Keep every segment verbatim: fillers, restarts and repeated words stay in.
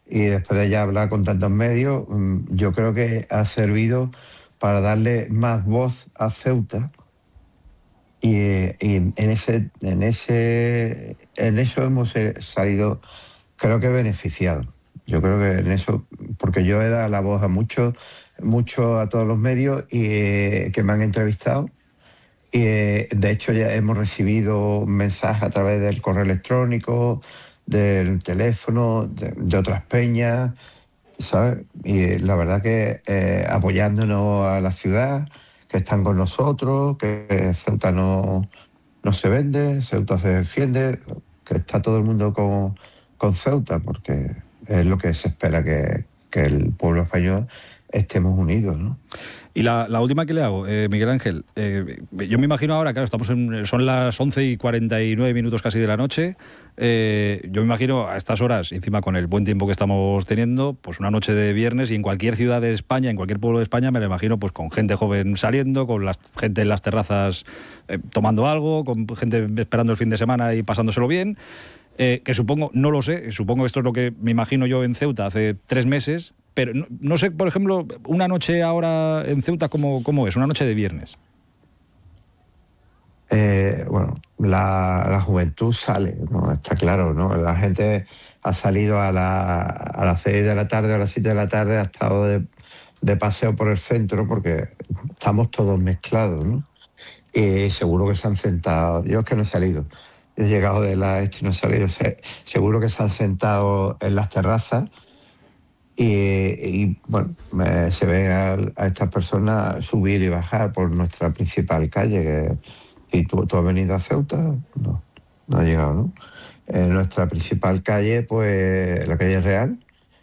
y después de ya hablar con tantos medios, yo creo que ha servido para darle más voz a Ceuta. Y, y en ese, en ese, en eso hemos salido, creo que beneficiados. Yo creo que en eso, porque yo he dado la voz a muchos, mucho a todos los medios y, eh, que me han entrevistado. Y eh, de hecho ya hemos recibido mensajes a través del correo electrónico, del teléfono, de, de otras peñas, ¿sabes? Y la verdad que eh, apoyándonos a la ciudad, que están con nosotros, que Ceuta no, no se vende, Ceuta se defiende, que está todo el mundo con, con Ceuta, porque es lo que se espera, que, que el pueblo español estemos unidos, ¿no? Y la, la última que le hago, eh, Miguel Ángel, eh, yo me imagino ahora, claro, estamos en, son las once y cuarenta y nueve minutos casi de la noche, eh, yo me imagino a estas horas, encima con el buen tiempo que estamos teniendo, pues una noche de viernes, y en cualquier ciudad de España, en cualquier pueblo de España, me lo imagino pues con gente joven saliendo, con la gente en las terrazas eh, tomando algo, con gente esperando el fin de semana y pasándoselo bien, eh, que supongo, no lo sé, supongo que esto es lo que me imagino yo en Ceuta hace tres meses. Pero no, no sé, por ejemplo, una noche ahora en Ceuta, ¿cómo, cómo es? Una noche de viernes. Eh, bueno, la, la juventud sale, ¿no? Está claro, ¿no? La gente ha salido a, la, a las seis de la tarde o a las siete de la tarde, ha estado de, de paseo por el centro, porque estamos todos mezclados, ¿no? Y seguro que se han sentado. Yo es que no he salido. Yo he llegado de la este y no he salido. Se, seguro que se han sentado en las terrazas. Y, y bueno, me, se ve a, a estas personas subir y bajar por nuestra principal calle. Que, ¿y tú, tú has venido a Ceuta? No, no has llegado, ¿no? En nuestra principal calle, pues la calle Real,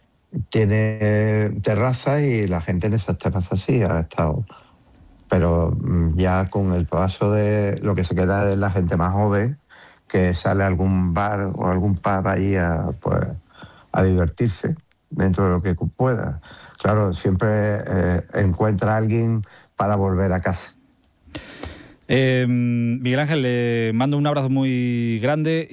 tiene terrazas y la gente en esas terrazas sí ha estado. Pero ya con el paso de lo que se queda de la gente más joven, que sale a algún bar o algún pub ahí a, pues, a divertirse dentro de lo que pueda. Claro, siempre eh, encuentra a alguien para volver a casa. Eh, Miguel Ángel, le mando un abrazo muy grande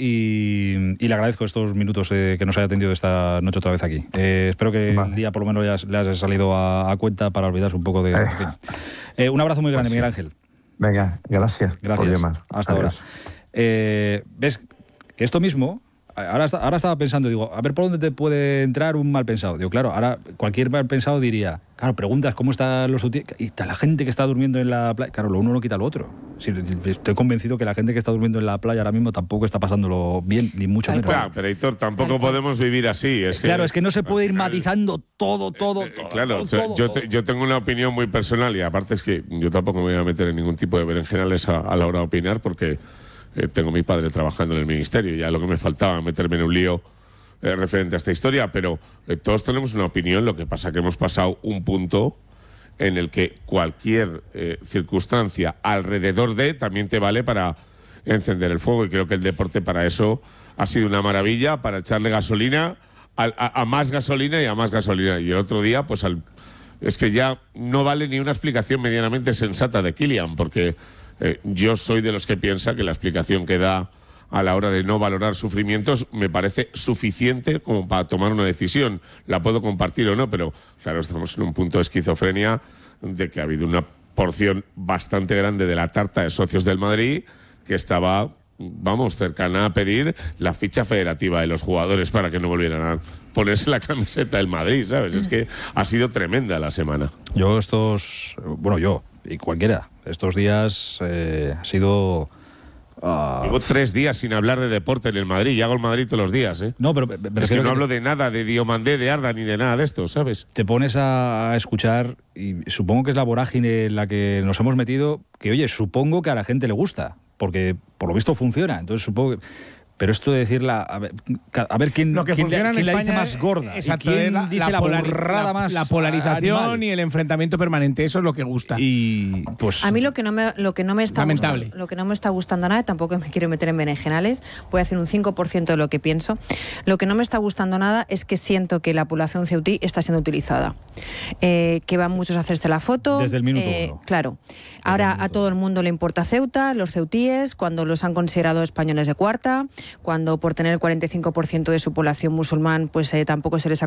y, y le agradezco estos minutos eh, que nos haya atendido esta noche otra vez aquí. Eh, espero que vale. el día por lo menos ya le haya salido a, a cuenta para olvidarse un poco de... Eh. Eh, un abrazo muy grande, Miguel Ángel. Venga, gracias, gracias por llamar. Hasta Adiós. ahora. Eh, ¿Ves que esto mismo... Ahora, ahora estaba pensando, digo, a ver por dónde te puede entrar un mal pensado. Digo, claro, ahora cualquier mal pensado diría, claro, preguntas cómo están los hoteles, y está la gente que está durmiendo en la playa. Claro, lo uno no quita lo otro. Sí, estoy convencido que la gente que está durmiendo en la playa ahora mismo tampoco está pasándolo bien, ni mucho menos. Claro, pero Héctor, tampoco claro, podemos vivir así. Es que, claro, es que no se puede ir matizando todo, todo, eh, todo. Claro, todo, o sea, todo, yo, todo. Te, yo tengo una opinión muy personal y aparte es que yo tampoco me voy a meter en ningún tipo de berenjenales a, a la hora de opinar porque... Eh, tengo a mi padre trabajando en el ministerio, ya lo que me faltaba meterme en un lío eh, referente a esta historia, pero eh, todos tenemos una opinión, lo que pasa que hemos pasado un punto en el que cualquier eh, circunstancia alrededor de también te vale para encender el fuego, y creo que el deporte para eso ha sido una maravilla, para echarle gasolina a, a, a más gasolina y a más gasolina. Y el otro día, pues al, es que ya no vale ni una explicación medianamente sensata de Kylian, porque Eh, yo soy de los que piensa que la explicación que da a la hora de no valorar sufrimientos me parece suficiente como para tomar una decisión. La puedo compartir o no, pero claro, estamos en un punto de esquizofrenia de que ha habido una porción bastante grande de la tarta de socios del Madrid que estaba, vamos, cercana a pedir la ficha federativa de los jugadores para que no volvieran a ponerse la camiseta del Madrid, ¿sabes? Es que ha sido tremenda la semana. Yo estos, bueno, yo y cualquiera, estos días eh, ha sido... Uh... Llevo tres días sin hablar de deporte en el Madrid, y hago el Madrid todos los días, ¿eh? No, pero... pero es que no que hablo de nada, de Diomandé, de Arda, ni de nada de esto, ¿sabes? Te pones a escuchar, y supongo que es la vorágine en la que nos hemos metido, que oye, supongo que a la gente le gusta, porque por lo visto funciona, entonces supongo que... Pero esto de decirla, a ver, a ver quién, lo que quién, quién la dice más gorda, exacto, y quién la, dice la, la borrada la, más la polarización animal. Y el enfrentamiento permanente, eso es lo que gusta. Y pues a mí lo que no me lo que no me está lamentable. gustando, lo que no me está gustando nada, tampoco me quiero meter en berenjenales, voy a hacer un cinco por ciento de lo que pienso. Lo que no me está gustando nada es que siento que la población ceutí está siendo utilizada. Eh, que van muchos a hacerse la foto. Desde el minuto eh, uno. Claro. Desde Ahora a todo el mundo le importa Ceuta, los ceutíes, cuando los han considerado españoles de cuarta, cuando por tener el cuarenta y cinco por ciento de su población musulmán, pues eh, tampoco se les ha